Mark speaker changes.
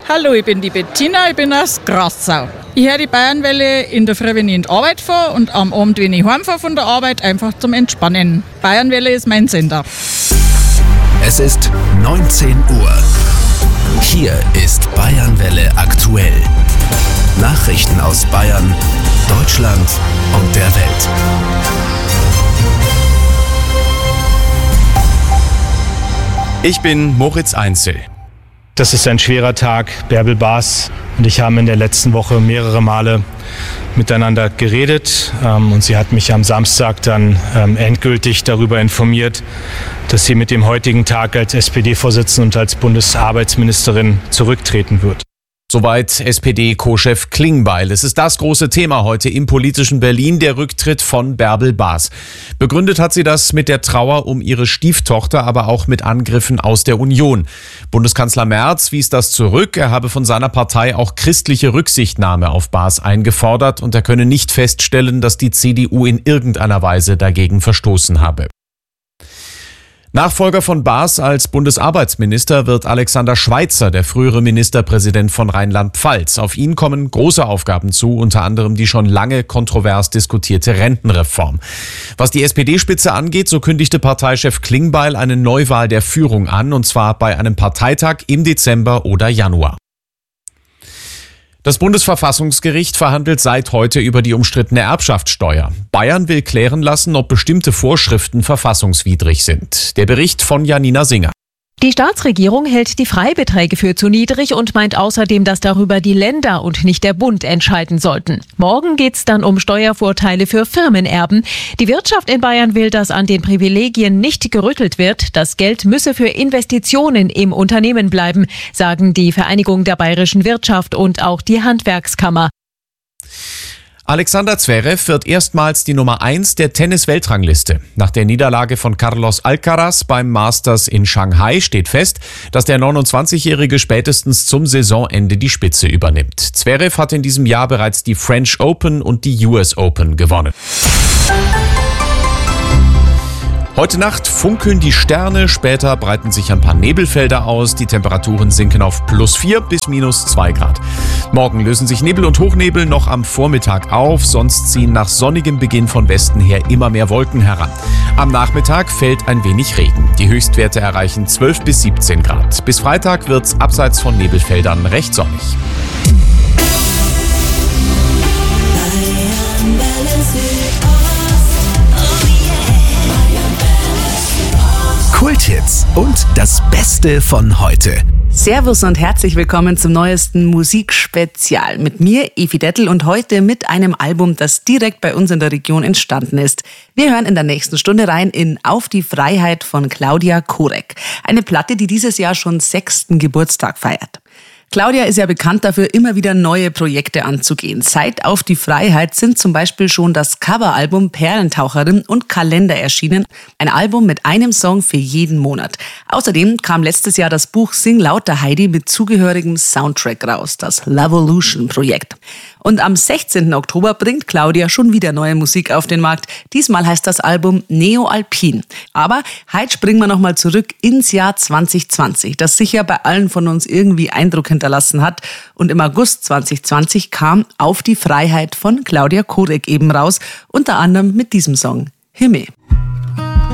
Speaker 1: Hallo, ich bin die Bettina, ich bin aus Grassau. Ich höre die Bayernwelle in der Früh, wenn ich in die Arbeit fahre und am Abend, wenn ich heimfahre von der Arbeit, einfach zum Entspannen. Bayernwelle ist mein Sender.
Speaker 2: Es ist 19 Uhr. Hier ist Bayernwelle aktuell. Nachrichten aus Bayern, Deutschland und der Welt.
Speaker 3: Ich bin Moritz Einzel.
Speaker 4: Das ist ein schwerer Tag. Bärbel Baas und ich haben in der letzten Woche mehrere Male miteinander geredet. Und sie hat mich am Samstag dann endgültig darüber informiert, dass sie mit dem heutigen Tag als SPD-Vorsitzende und als Bundesarbeitsministerin zurücktreten wird.
Speaker 3: Soweit SPD-Co-Chef Klingbeil. Es ist das große Thema heute im politischen Berlin, der Rücktritt von Bärbel Baas. Begründet hat sie das mit der Trauer um ihre Stieftochter, aber auch mit Angriffen aus der Union. Bundeskanzler Merz wies das zurück. Er habe von seiner Partei auch christliche Rücksichtnahme auf Baas eingefordert und er könne nicht feststellen, dass die CDU in irgendeiner Weise dagegen verstoßen habe. Nachfolger von Baas als Bundesarbeitsminister wird Alexander Schweitzer, der frühere Ministerpräsident von Rheinland-Pfalz. Auf ihn kommen große Aufgaben zu, unter anderem die schon lange kontrovers diskutierte Rentenreform. Was die SPD-Spitze angeht, so kündigte Parteichef Klingbeil eine Neuwahl der Führung an, und zwar bei einem Parteitag im Dezember oder Januar. Das Bundesverfassungsgericht verhandelt seit heute über die umstrittene Erbschaftssteuer. Bayern will klären lassen, ob bestimmte Vorschriften verfassungswidrig sind. Der Bericht von Janina Singer.
Speaker 5: Die Staatsregierung hält die Freibeträge für zu niedrig und meint außerdem, dass darüber die Länder und nicht der Bund entscheiden sollten. Morgen geht's dann um Steuervorteile für Firmenerben. Die Wirtschaft in Bayern will, dass an den Privilegien nicht gerüttelt wird. Das Geld müsse für Investitionen im Unternehmen bleiben, sagen die Vereinigung der bayerischen Wirtschaft und auch die Handwerkskammer.
Speaker 3: Alexander Zverev wird erstmals die Nummer 1 der Tennis-Weltrangliste. Nach der Niederlage von Carlos Alcaraz beim Masters in Shanghai steht fest, dass der 29-Jährige spätestens zum Saisonende die Spitze übernimmt. Zverev hat in diesem Jahr bereits die French Open und die US Open gewonnen. Heute Nacht funkeln die Sterne, später breiten sich ein paar Nebelfelder aus. Die Temperaturen sinken auf +4 bis -2 Grad. Morgen lösen sich Nebel und Hochnebel noch am Vormittag auf, sonst ziehen nach sonnigem Beginn von Westen her immer mehr Wolken heran. Am Nachmittag fällt ein wenig Regen. Die Höchstwerte erreichen 12 bis 17 Grad. Bis Freitag wird's abseits von Nebelfeldern recht sonnig.
Speaker 2: Kulthits und das Beste von heute.
Speaker 6: Servus und herzlich willkommen zum neuesten Musikspezial. Mit mir, Evi Dettel, und heute mit einem Album, das direkt bei uns in der Region entstanden ist. Wir hören in der nächsten Stunde rein in Auf die Freiheit von Claudia Kurek. Eine Platte, die dieses Jahr schon 6. Geburtstag feiert. Claudia ist ja bekannt dafür, immer wieder neue Projekte anzugehen. Seit Auf die Freiheit sind zum Beispiel schon das Coveralbum Perlentaucherin und Kalender erschienen. Ein Album mit einem Song für jeden Monat. Außerdem kam letztes Jahr das Buch Sing lauter Heidi mit zugehörigem Soundtrack raus, das Lovolution-Projekt. Und am 16. Oktober bringt Claudia schon wieder neue Musik auf den Markt. Diesmal heißt das Album Neo Alpin. Aber heute springen wir nochmal zurück ins Jahr 2020, das sicher bei allen von uns irgendwie Eindruck hinterlassen hat. Und im August 2020 kam Auf die Freiheit von Claudia Kurek eben raus, unter anderem mit diesem Song Himmel.